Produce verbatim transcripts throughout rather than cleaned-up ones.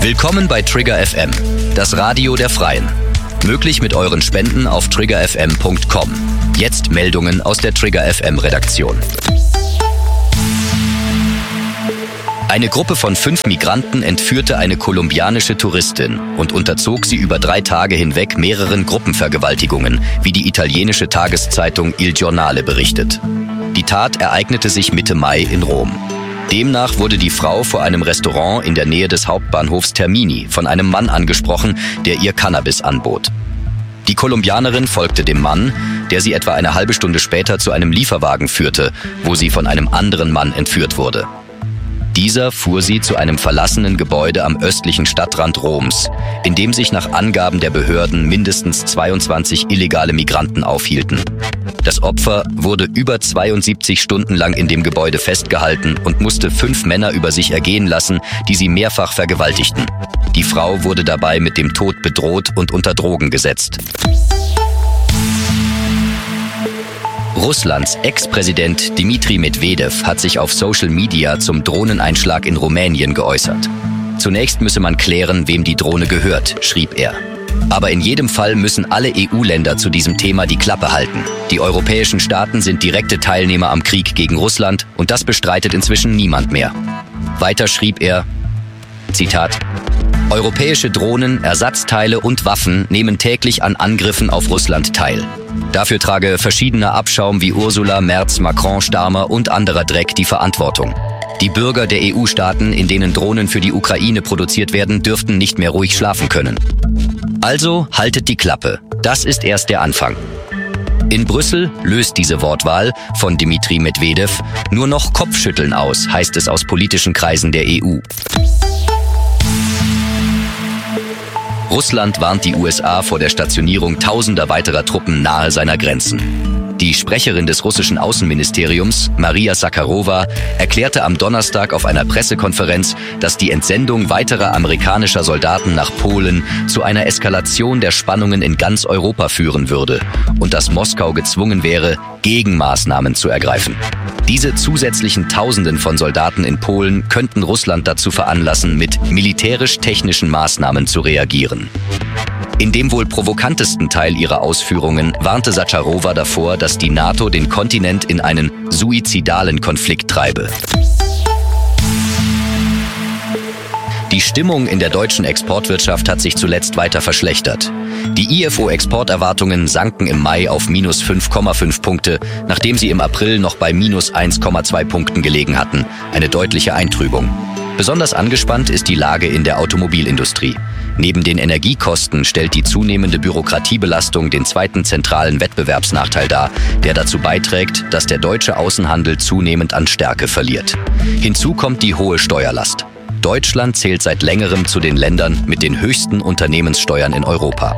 Willkommen bei Trigger F M, das Radio der Freien. Möglich mit euren Spenden auf trigger f m punkt com. Jetzt Meldungen aus der Trigger F M Redaktion. Eine Gruppe von fünf Migranten entführte eine kolumbianische Touristin und unterzog sie über drei Tage hinweg mehreren Gruppenvergewaltigungen, wie die italienische Tageszeitung Il Giornale berichtet. Die Tat ereignete sich Mitte Mai in Rom. Demnach wurde die Frau vor einem Restaurant in der Nähe des Hauptbahnhofs Termini von einem Mann angesprochen, der ihr Cannabis anbot. Die Kolumbianerin folgte dem Mann, der sie etwa eine halbe Stunde später zu einem Lieferwagen führte, wo sie von einem anderen Mann entführt wurde. Dieser fuhr sie zu einem verlassenen Gebäude am östlichen Stadtrand Roms, in dem sich nach Angaben der Behörden mindestens zweiundzwanzig illegale Migranten aufhielten. Das Opfer wurde über zweiundsiebzig Stunden lang in dem Gebäude festgehalten und musste fünf Männer über sich ergehen lassen, die sie mehrfach vergewaltigten. Die Frau wurde dabei mit dem Tod bedroht und unter Drogen gesetzt. Russlands Ex-Präsident Dmitri Medvedev hat sich auf Social Media zum Drohneneinschlag in Rumänien geäußert. Zunächst müsse man klären, wem die Drohne gehört, schrieb er. Aber in jedem Fall müssen alle E U-Länder zu diesem Thema die Klappe halten. Die europäischen Staaten sind direkte Teilnehmer am Krieg gegen Russland und das bestreitet inzwischen niemand mehr. Weiter schrieb er, Zitat, europäische Drohnen, Ersatzteile und Waffen nehmen täglich an Angriffen auf Russland teil. Dafür trage verschiedener Abschaum wie Ursula, Merz, Macron, Starmer und anderer Dreck die Verantwortung. Die Bürger der E U-Staaten, in denen Drohnen für die Ukraine produziert werden, dürften nicht mehr ruhig schlafen können. Also haltet die Klappe. Das ist erst der Anfang. In Brüssel löst diese Wortwahl von Dmitri Medvedev nur noch Kopfschütteln aus, heißt es aus politischen Kreisen der E U. Russland warnt die U S A vor der Stationierung tausender weiterer Truppen nahe seiner Grenzen. Die Sprecherin des russischen Außenministeriums, Maria Zakharova, erklärte am Donnerstag auf einer Pressekonferenz, dass die Entsendung weiterer amerikanischer Soldaten nach Polen zu einer Eskalation der Spannungen in ganz Europa führen würde und dass Moskau gezwungen wäre, Gegenmaßnahmen zu ergreifen. Diese zusätzlichen Tausenden von Soldaten in Polen könnten Russland dazu veranlassen, mit militärisch-technischen Maßnahmen zu reagieren. In dem wohl provokantesten Teil ihrer Ausführungen warnte Zakharova davor, dass die NATO den Kontinent in einen suizidalen Konflikt treibe. Die Stimmung in der deutschen Exportwirtschaft hat sich zuletzt weiter verschlechtert. Die I F O-Exporterwartungen sanken im Mai auf minus fünf Komma fünf Punkte, nachdem sie im April noch bei minus eins Komma zwei Punkten gelegen hatten, eine deutliche Eintrübung. Besonders angespannt ist die Lage in der Automobilindustrie. Neben den Energiekosten stellt die zunehmende Bürokratiebelastung den zweiten zentralen Wettbewerbsnachteil dar, der dazu beiträgt, dass der deutsche Außenhandel zunehmend an Stärke verliert. Hinzu kommt die hohe Steuerlast. Deutschland zählt seit längerem zu den Ländern mit den höchsten Unternehmenssteuern in Europa.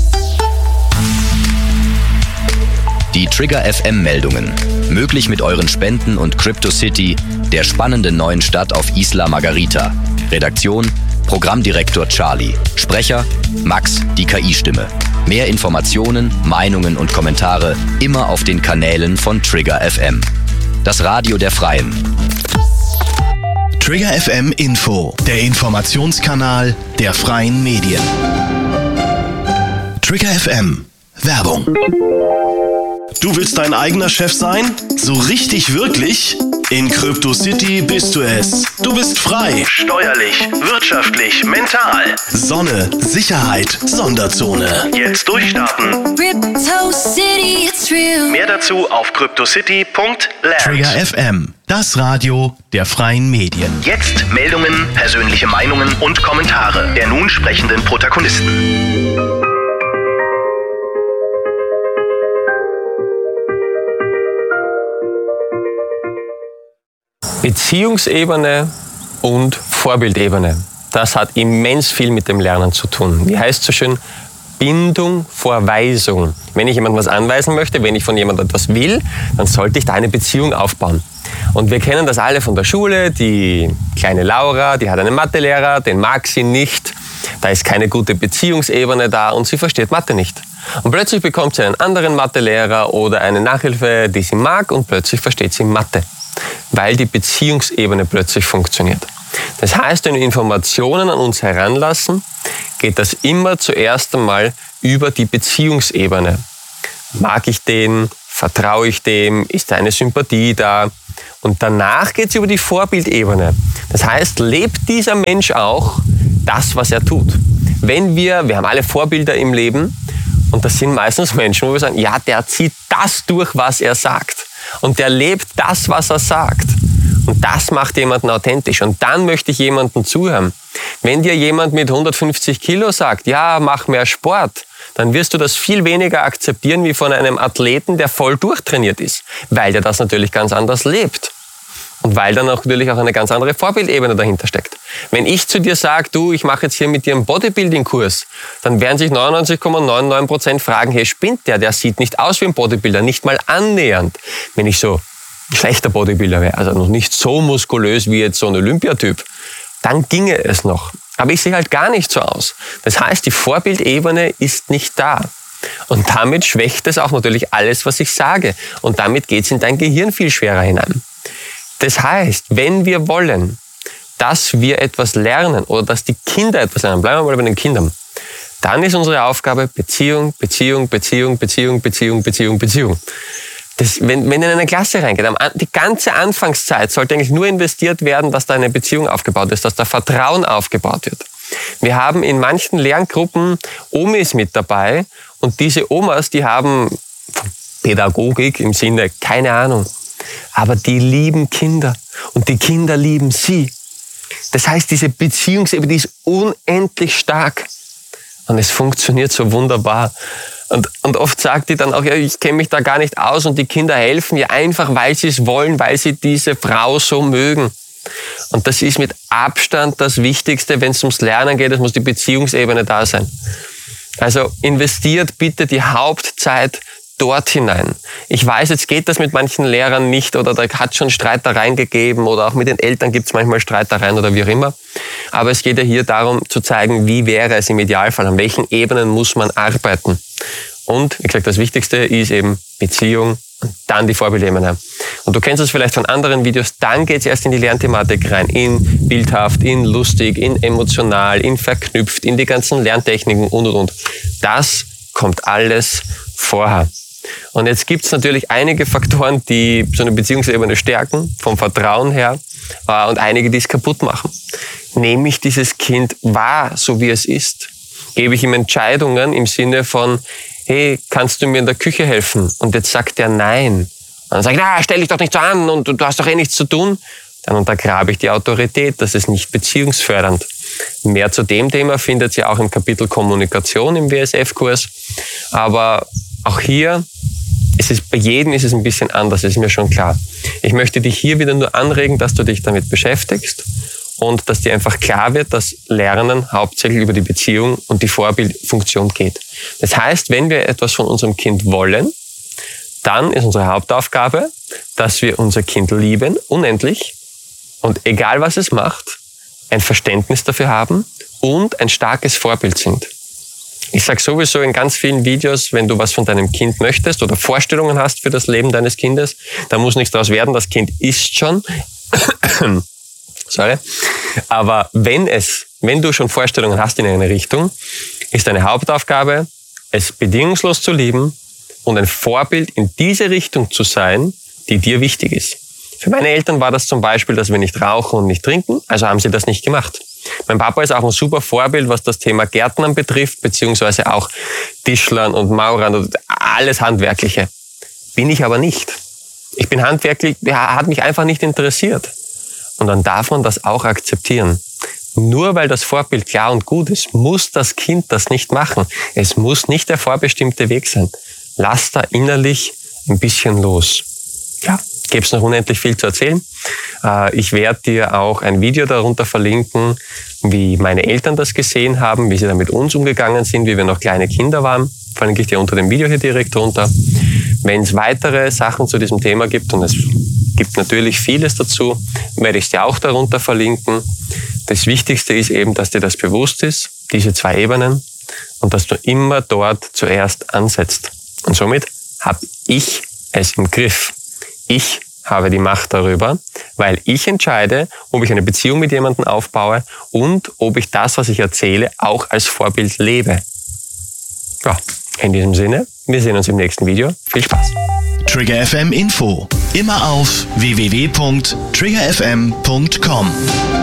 Die Trigger F M-Meldungen. Möglich mit euren Spenden und CryptoCity, der spannenden neuen Stadt auf Isla Margarita. Redaktion: Programmdirektor Charlie. Sprecher: Max, die K I-Stimme. Mehr Informationen, Meinungen und Kommentare immer auf den Kanälen von Trigger F M. Das Radio der Freien. Trigger F M Info, der Informationskanal der freien Medien. Trigger F M. Werbung. Du willst dein eigener Chef sein? So richtig wirklich? In CryptoCity bist du es. Du bist frei. Steuerlich, wirtschaftlich, mental. Sonne, Sicherheit, Sonderzone. Jetzt durchstarten. CryptoCity, it's real. Mehr dazu auf cryptocity punkt land. Trigger F M, das Radio der freien Medien. Jetzt Meldungen, persönliche Meinungen und Kommentare der nun sprechenden Protagonisten. Beziehungsebene und Vorbildebene. Das hat immens viel mit dem Lernen zu tun. Wie heißt es so schön? Bindung vor Weisung. Wenn ich jemandem was anweisen möchte, wenn ich von jemandem etwas will, dann sollte ich da eine Beziehung aufbauen. Und wir kennen das alle von der Schule. Die kleine Laura, die hat einen Mathelehrer, den mag sie nicht. Da ist keine gute Beziehungsebene da und sie versteht Mathe nicht. Und plötzlich bekommt sie einen anderen Mathelehrer oder eine Nachhilfe, die sie mag, und plötzlich versteht sie Mathe, weil die Beziehungsebene plötzlich funktioniert. Das heißt, wenn wir Informationen an uns heranlassen, geht das immer zuerst einmal über die Beziehungsebene. Mag ich den? Vertraue ich dem? Ist da eine Sympathie da? Und danach geht es über die Vorbildebene. Das heißt, lebt dieser Mensch auch das, was er tut? Wenn wir, wir haben alle Vorbilder im Leben, und das sind meistens Menschen, wo wir sagen, ja, der zieht das durch, was er sagt. Und der lebt das, was er sagt. Und das macht jemanden authentisch. Und dann möchte ich jemandem zuhören. Wenn dir jemand mit hundertfünfzig Kilo sagt, ja, mach mehr Sport, dann wirst du das viel weniger akzeptieren wie von einem Athleten, der voll durchtrainiert ist. Weil der das natürlich ganz anders lebt. Und weil dann natürlich auch eine ganz andere Vorbildebene dahinter steckt. Wenn ich zu dir sage, du, ich mache jetzt hier mit dir einen Bodybuilding-Kurs, dann werden sich neunundneunzig Komma neunundneunzig Prozent fragen, hey, spinnt der? Der sieht nicht aus wie ein Bodybuilder, nicht mal annähernd. Wenn ich so ein schlechter Bodybuilder wäre, also noch nicht so muskulös wie jetzt so ein Olympiatyp, dann ginge es noch. Aber ich sehe halt gar nicht so aus. Das heißt, die Vorbildebene ist nicht da. Und damit schwächt es auch natürlich alles, was ich sage. Und damit geht es in dein Gehirn viel schwerer hinein. Das heißt, wenn wir wollen, dass wir etwas lernen oder dass die Kinder etwas lernen, bleiben wir mal bei den Kindern, dann ist unsere Aufgabe Beziehung, Beziehung, Beziehung, Beziehung, Beziehung, Beziehung, Beziehung. Das, wenn, wenn in eine Klasse reingeht, die ganze Anfangszeit sollte eigentlich nur investiert werden, dass da eine Beziehung aufgebaut ist, dass da Vertrauen aufgebaut wird. Wir haben in manchen Lerngruppen Omis mit dabei und diese Omas, die haben Pädagogik im Sinne, keine Ahnung, aber die lieben Kinder und die Kinder lieben sie. Das heißt, diese Beziehungsebene, die ist unendlich stark und es funktioniert so wunderbar. Und, und oft sagt die dann auch, ja, ich kenne mich da gar nicht aus und die Kinder helfen ihr einfach, weil sie es wollen, weil sie diese Frau so mögen. Und das ist mit Abstand das Wichtigste, wenn es ums Lernen geht, es muss die Beziehungsebene da sein. Also investiert bitte die Hauptzeit dort hinein. Ich weiß, jetzt geht das mit manchen Lehrern nicht oder da hat schon Streitereien gegeben oder auch mit den Eltern gibt es manchmal Streitereien oder wie auch immer. Aber es geht ja hier darum zu zeigen, wie wäre es im Idealfall, an welchen Ebenen muss man arbeiten. Und, wie gesagt, das Wichtigste ist eben Beziehung und dann die Vorbildebene. Und du kennst es vielleicht von anderen Videos, dann geht es erst in die Lernthematik rein, in bildhaft, in lustig, in emotional, in verknüpft, in die ganzen Lerntechniken und, und, und. Das kommt alles vorher. Und jetzt gibt es natürlich einige Faktoren, die so eine Beziehungsebene stärken, vom Vertrauen her, äh, und einige, die es kaputt machen. Nehme ich dieses Kind wahr, so wie es ist? Gebe ich ihm Entscheidungen im Sinne von, hey, kannst du mir in der Küche helfen? Und jetzt sagt er nein. Und dann sage ich, na, stell dich doch nicht so an und du hast doch eh nichts zu tun. Dann untergrabe ich die Autorität, das ist nicht beziehungsfördernd. Mehr zu dem Thema findet ihr auch im Kapitel Kommunikation im W S F-Kurs. Aber auch hier, es ist, bei jedem ist es ein bisschen anders, das ist mir schon klar. Ich möchte dich hier wieder nur anregen, dass du dich damit beschäftigst und dass dir einfach klar wird, dass Lernen hauptsächlich über die Beziehung und die Vorbildfunktion geht. Das heißt, wenn wir etwas von unserem Kind wollen, dann ist unsere Hauptaufgabe, dass wir unser Kind lieben, unendlich, und egal was es macht, ein Verständnis dafür haben und ein starkes Vorbild sind. Ich sage sowieso in ganz vielen Videos, wenn du was von deinem Kind möchtest oder Vorstellungen hast für das Leben deines Kindes, da muss nichts daraus werden, das Kind ist schon. Sorry. Aber wenn es, wenn du schon Vorstellungen hast in eine Richtung, ist deine Hauptaufgabe, es bedingungslos zu lieben und ein Vorbild in diese Richtung zu sein, die dir wichtig ist. Für meine Eltern war das zum Beispiel, dass wir nicht rauchen und nicht trinken, also haben sie das nicht gemacht. Mein Papa ist auch ein super Vorbild, was das Thema Gärtnern betrifft, beziehungsweise auch Tischlern und Maurern und alles Handwerkliche. Bin ich aber nicht. Ich bin handwerklich, hat mich einfach nicht interessiert. Und dann darf man das auch akzeptieren. Nur weil das Vorbild klar und gut ist, muss das Kind das nicht machen. Es muss nicht der vorbestimmte Weg sein. Lass da innerlich ein bisschen los. Ja, gäbe es noch unendlich viel zu erzählen. Ich werde dir auch ein Video darunter verlinken, wie meine Eltern das gesehen haben, wie sie dann mit uns umgegangen sind, wie wir noch kleine Kinder waren. Verlinke ich dir unter dem Video hier direkt drunter. Wenn es weitere Sachen zu diesem Thema gibt, und es gibt natürlich vieles dazu, werde ich es dir auch darunter verlinken. Das Wichtigste ist eben, dass dir das bewusst ist, diese zwei Ebenen, und dass du immer dort zuerst ansetzt. Und somit habe ich es im Griff. Ich habe die Macht darüber, weil ich entscheide, ob ich eine Beziehung mit jemandem aufbaue und ob ich das, was ich erzähle, auch als Vorbild lebe. Ja, in diesem Sinne, wir sehen uns im nächsten Video. Viel Spaß! Trigger F M Info. Immer auf w w w punkt trigger f m punkt com.